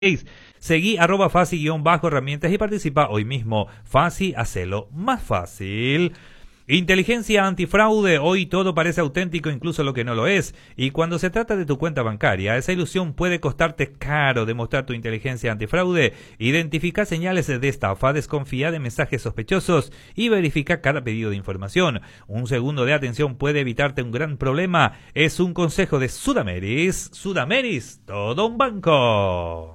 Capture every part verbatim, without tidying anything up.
Seguí arroba Fasi guión bajo herramientas y participa hoy mismo. Fasi, hacelo más fácil. Inteligencia antifraude, hoy todo parece auténtico, incluso lo que no lo es. Y cuando se trata de tu cuenta bancaria, esa ilusión puede costarte caro. Demostrar tu inteligencia antifraude, identifica señales de estafa, desconfía de mensajes sospechosos y verifica cada pedido de información. Un segundo de atención puede evitarte un gran problema. Es un consejo de Sudameris. Sudameris, todo un banco.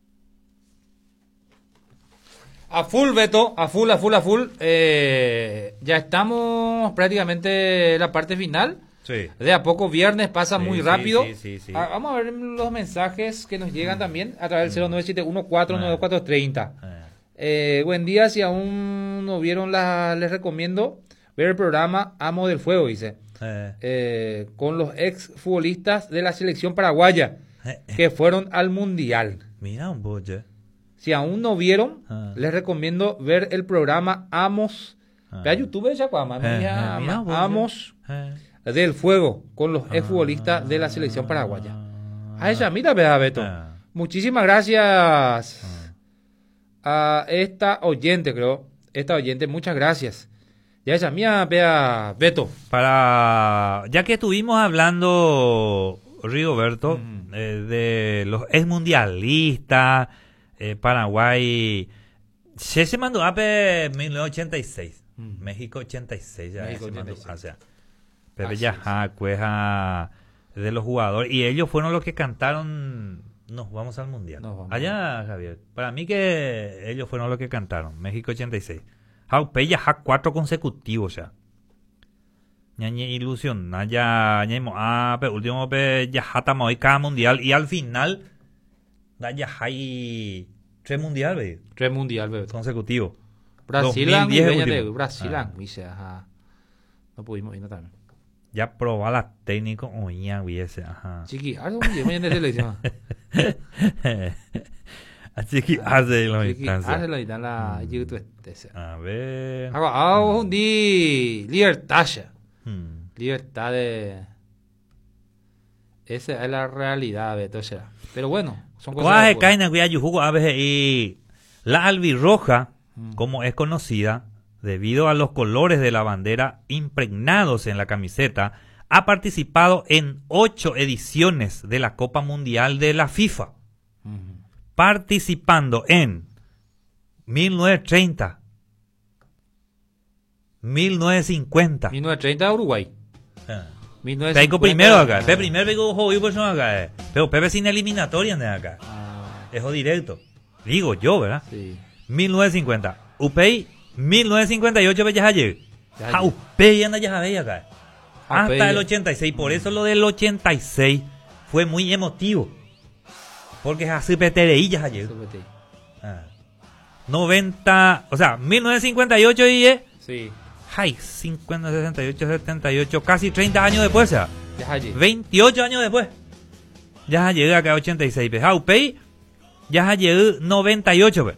A full, Beto, a full, a full, a full. Eh, ya estamos prácticamente en la parte final. Sí. De a poco, viernes pasa Sí, muy sí, rápido. sí, sí, sí. Ah, vamos a ver los mensajes que nos llegan también a través del cero nueve siete uno cuatro nueve cuatro tres cero. Ah. Eh, buen día, si aún no vieron, la, les recomiendo ver el programa Amo del Fuego, dice. Eh. Eh, con los ex futbolistas de la selección paraguaya que fueron al Mundial. Mira un boche. Si aún no vieron, Ah. les recomiendo ver el programa Amos. Ah. Ve a YouTube, ya, Cuama, Eh, mira, eh, mira vos, Amos Eh. del Fuego con los exfutbolistas de la selección paraguaya. A ella, mira, vea, Beto. Ah. Muchísimas gracias a esta oyente, creo. Esta oyente, muchas gracias. Ya ella, mira, vea, Beto. Para, ya que estuvimos hablando, Rigoberto, Mm. eh, de los ex mundialistas, eh, Paraguay, se se mandó a mil novecientos ochenta y seis, Mm. México ochenta y seis, ya México se mandó, ochenta y seis. o sea, pero Así ya es. ja, cueja de los jugadores, y ellos fueron los que cantaron, nos vamos al mundial. Nos vamos. Allá, Javier, para mí que ellos fueron los que cantaron, México ochenta y seis. Jaupe ya ja cuatro consecutivos ya. Ñañe ilusión, ya ñaimo ah, pero último pe ya jatamos hoy cada mundial y al final da ya hay tres mundiales Tres Mundial, Beto. consecutivos. Brasil, dos mil diez Anguilla, último. de Brasil, Ah. Anguilla, ajá. No pudimos ir también. Ya probó la técnico oía hubiese, ajá. Chiqui, algo me llevo en selección. Así que hace la Chiqui, distancia. hazlo ahí, dan la YouTube. ese. A ver. Agora, ah, un día, libertad. Hmm. Libertad de... Esa es la realidad, Beto, será. Pero bueno, son cosas... Cuaje de fútbol. caina cuya yujugo a veces y la albirroja, Mm. como es conocida, debido a los colores de la bandera impregnados en la camiseta, ha participado en ocho ediciones de la Copa Mundial de la FIFA, Ujú. participando en mil novecientos treinta, mil novecientos cincuenta. mil novecientos treinta Uruguay. Ah. mil novecientos Peico cincuenta, primero acá, ah, Pepe primero pegó juego y persona acá, eh. Pero Pepe sin eliminatoria de acá, ah, es directo, digo yo, ¿verdad? sí. mil novecientos cincuenta. Upey, mil novecientos cincuenta y ocho ya ayer. Ya Ja, ayer. Upey anda ya veía acá. Ah, Hasta Upey. el ochenta y seis. Por eso lo del ochenta y seis fue muy emotivo. Porque es así petereillas ayer. Súbete. Ah. noventa, o sea, mil novecientos cincuenta y ocho y eh. Sí, Ay, cincuenta, sesenta y ocho, setenta y ocho, casi treinta años después, o sea, ya allí. veintiocho años después. Ya llega acá a ochenta y seis. Pues. Ja, Upey, ya llegó noventa y ocho. Pues.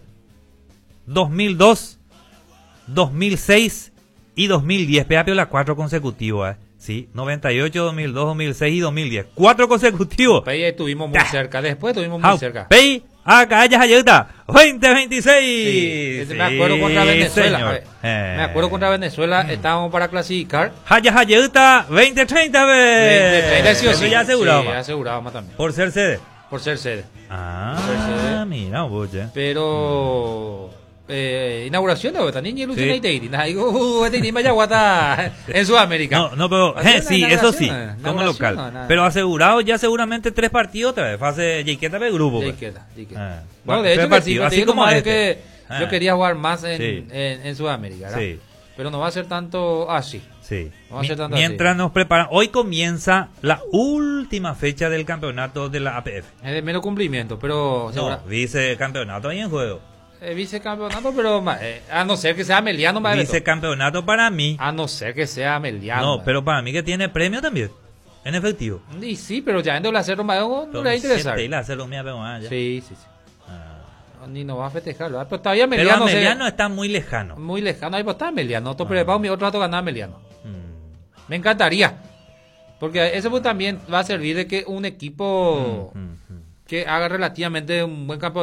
dos mil dos, dos mil seis y dos mil diez. Pega las cuatro consecutivos, eh. Sí, noventa y ocho, dos mil dos, dos mil seis y dos mil diez. Cuatro consecutivos. Ahí estuvimos muy Ah. cerca. Después estuvimos muy Jau, cerca. Pei, acá ya llega veinte veintiséis. Sí, este, me acuerdo contra Venezuela. señor. A ver, Eh. Me acuerdo contra Venezuela. Estábamos para clasificar. Haya Hayeuta veinte treinta, veinte treinta, sí o Eso sí. ya asegurado. Sí, ma. asegurado más también. Por ser sede. Por ser sede. Ah, Por ser mira, boche. Pero... Eh, inauguración de también ilusión Sí. de Teiri. Digo, uh, este Teiri Mayaguata en Sudamérica. No, no, pero Hacer eh, una sí, eso sí, inauguración, como inauguración, local. no, nada. Pero asegurado ya seguramente tres partidos otra vez. Fase Jiqueta de grupo. Ya pues. queda, ya queda. Ah, No, bueno, de tres hecho, que sí, partidos, así así como como es este. que Ah. yo quería jugar más en, Sí. en, en Sudamérica, ¿verdad? Sí, Pero no va a ser tanto así. sí. Vamos a Mi- hacer tanto mientras nos preparan, hoy comienza la última fecha del campeonato de la A P F. Es de menos cumplimiento, pero... No, segura- vicecampeonato ahí en juego. eh, vicecampeonato, pero ma- eh, a no ser que sea Meliano, madre, Vicecampeonato para mí. a no ser que sea Meliano. No, madre. pero para mí que tiene premio también. En efectivo. Y sí, pero ya en el acero no, no le va a interesar. Y la hacerlo mía, pero ah, ya. Sí, sí, sí. Ah. Ni nos va a festejarlo. ¿verdad? Pero todavía Pero Meliano, se- Ameliano está muy lejano. muy lejano. Ahí pues está Meliano. Otro preparado, mi otro rato ganaba Meliano. Mm. Me encantaría. Porque eso pues también va a servir de que un equipo Mm, mm, mm. que haga relativamente un buen campeonato.